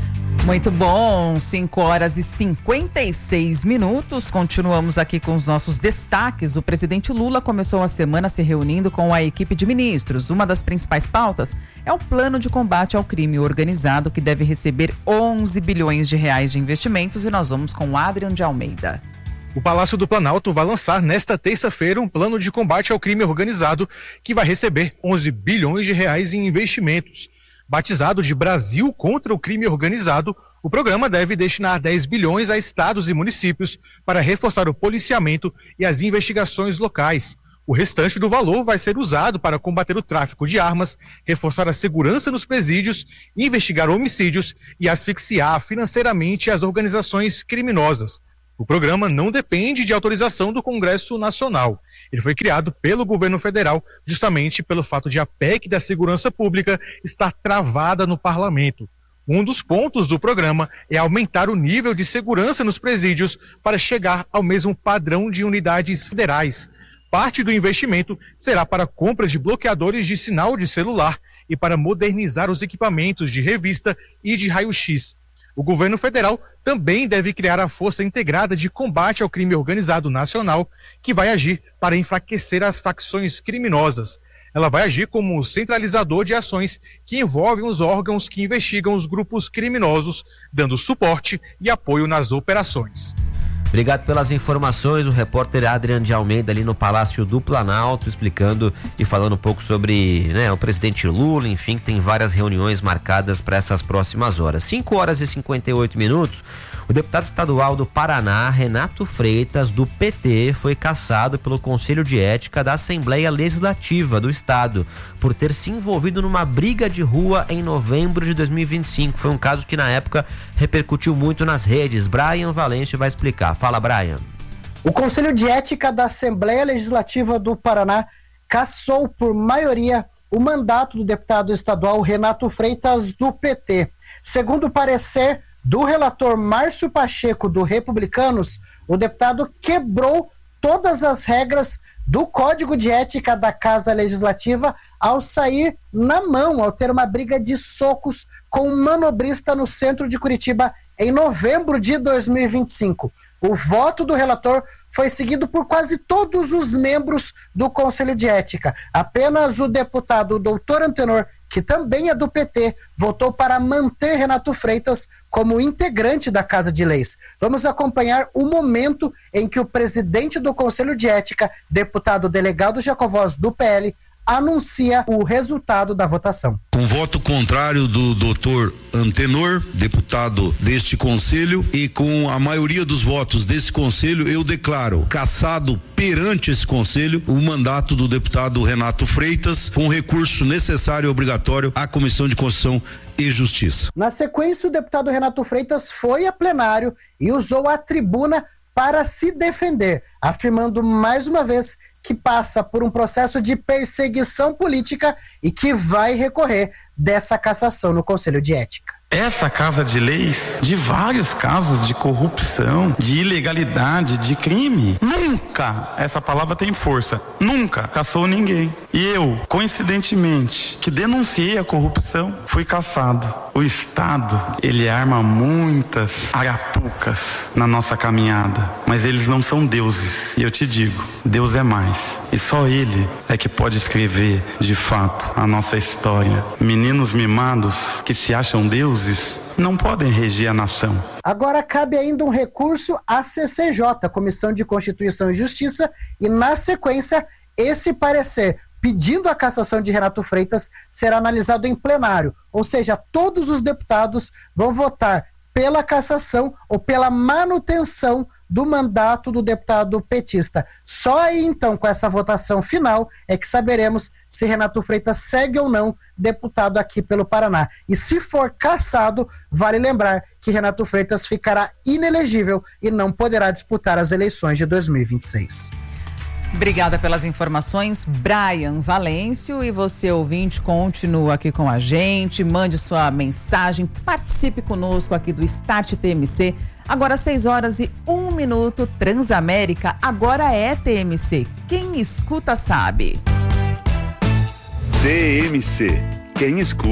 Muito bom, cinco horas e cinquenta e seis minutos. Continuamos aqui com os nossos destaques. O presidente Lula começou a semana se reunindo com a equipe de ministros. Uma das principais pautas é o plano de combate ao crime organizado, que deve receber onze bilhões de reais de investimentos. E nós vamos com o Adrian de Almeida. O Palácio do Planalto vai lançar nesta terça-feira um plano de combate ao crime organizado que vai receber onze bilhões de reais em investimentos. Batizado de Brasil contra o crime organizado, o programa deve destinar dez bilhões a estados e municípios para reforçar o policiamento e as investigações locais. O restante do valor vai ser usado para combater o tráfico de armas, reforçar a segurança nos presídios, investigar homicídios e asfixiar financeiramente as organizações criminosas. O programa não depende de autorização do Congresso Nacional. Ele foi criado pelo governo federal justamente pelo fato de a P E C da Segurança Pública estar travada no parlamento. Um dos pontos do programa é aumentar o nível de segurança nos presídios para chegar ao mesmo padrão de unidades federais. Parte do investimento será para a compra de bloqueadores de sinal de celular e para modernizar os equipamentos de revista e de raio-x. O governo federal também deve criar a Força Integrada de Combate ao Crime Organizado Nacional, que vai agir para enfraquecer as facções criminosas. Ela vai agir como um centralizador de ações que envolvem os órgãos que investigam os grupos criminosos, dando suporte e apoio nas operações. Obrigado pelas informações, o repórter Adrian de Almeida ali no Palácio do Planalto, explicando e falando um pouco sobre, né, o presidente Lula, enfim, que tem várias reuniões marcadas para essas próximas horas. cinco horas e cinquenta e oito minutos, o deputado estadual do Paraná, Renato Freitas, do P T, foi cassado pelo Conselho de Ética da Assembleia Legislativa do Estado por ter se envolvido numa briga de rua em novembro de dois mil e vinte e cinco. Foi um caso que na época repercutiu muito nas redes. Brian Valêncio vai explicar. Fala, Brian. O Conselho de Ética da Assembleia Legislativa do Paraná cassou por maioria o mandato do deputado estadual Renato Freitas, do P T. Segundo o parecer do relator Márcio Pacheco, do Republicanos, o deputado quebrou todas as regras do Código de Ética da Casa Legislativa ao sair na mão, ao ter uma briga de socos com um manobrista no centro de Curitiba em novembro de dois mil e vinte e cinco. O voto do relator foi seguido por quase todos os membros do Conselho de Ética. Apenas o deputado doutor Antenor, que também é do P T, votou para manter Renato Freitas como integrante da Casa de Leis. Vamos acompanhar o momento em que o presidente do Conselho de Ética, deputado delegado Jacovós, do P L, anuncia o resultado da votação. Com voto contrário do doutor Antenor, deputado deste conselho, e com a maioria dos votos desse conselho, eu declaro cassado perante esse conselho o mandato do deputado Renato Freitas, com recurso necessário e obrigatório à Comissão de Constituição e Justiça. Na sequência, o deputado Renato Freitas foi a plenário e usou a tribuna para se defender, afirmando mais uma vez que passa por um processo de perseguição política e que vai recorrer dessa cassação no Conselho de Ética. Essa Casa de Leis, de vários casos de corrupção, de ilegalidade, de crime, nunca, essa palavra tem força, nunca cassou ninguém. E eu, coincidentemente, que denunciei a corrupção, fui cassado. O Estado, ele arma muitas arapucas na nossa caminhada, mas eles não são deuses. E eu te digo, Deus é mais. E só Ele é que pode escrever, de fato, a nossa história. Meninos mimados que se acham deuses não podem reger a nação. Agora cabe ainda um recurso à C C J, Comissão de Constituição e Justiça, e na sequência esse parecer pedindo a cassação de Renato Freitas será analisado em plenário, ou seja, todos os deputados vão votar pela cassação ou pela manutenção do mandato do deputado petista. Só aí então, com essa votação final, é que saberemos se Renato Freitas segue ou não deputado aqui pelo Paraná. E se for cassado, vale lembrar que Renato Freitas ficará inelegível e não poderá disputar as eleições de dois mil e vinte e seis. Obrigada pelas informações, Brian Valêncio. E você, ouvinte, continua aqui com a gente, mande sua mensagem, participe conosco aqui do Start T M C. Agora seis horas e um minuto, Transamérica, agora é T M C. Quem escuta sabe. T M C, quem escuta